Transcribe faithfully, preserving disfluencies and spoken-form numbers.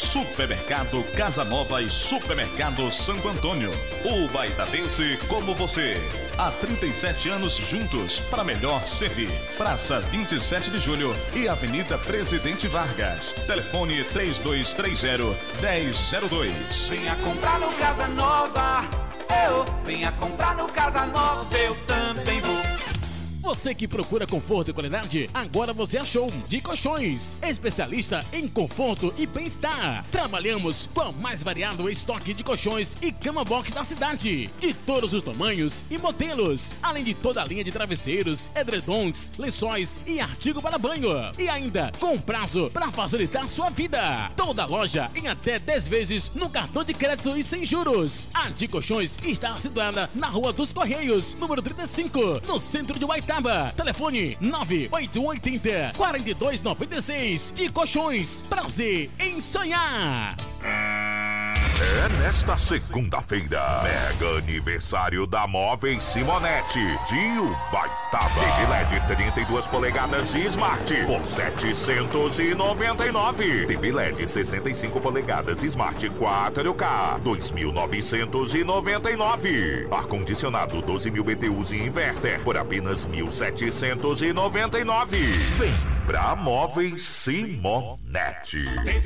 Supermercado Casa Nova e Supermercado Santo Antônio. O baitabense como você. Há trinta e sete anos juntos para melhor servir. Praça vinte e sete de Julho e Avenida Presidente Vargas. Telefone três dois três zero, um zero zero dois. Venha comprar no Casa Nova. Eu, venha comprar no Casa Nova. Eu também vou. Você que procura conforto e qualidade, agora você achou de Colchões, especialista em conforto e bem-estar. Trabalhamos com o mais variado estoque de colchões e cama box da cidade, de todos os tamanhos e modelos, além de toda a linha de travesseiros, edredons, lençóis e artigo para banho. E ainda com prazo para facilitar sua vida. Toda loja em até dez vezes no cartão de crédito e sem juros. A de Colchões está situada na Rua dos Correios, número trinta e cinco, no centro de Huaitá. Telefone nove oito oito zero, quatro dois nove seis. De Colchões, prazer em sonhar. É nesta segunda-feira, mega aniversário da Móveis Simonetti de Ubaitaba. T V L E D trinta e duas polegadas e Smart por setecentos e noventa e nove. T V L E D sessenta e cinco polegadas Smart quatro K, dois mil novecentos e noventa e nove. Ar-condicionado doze mil B T Us e inverter por apenas mil setecentos e noventa e nove. Vem pra Móveis Simonetti.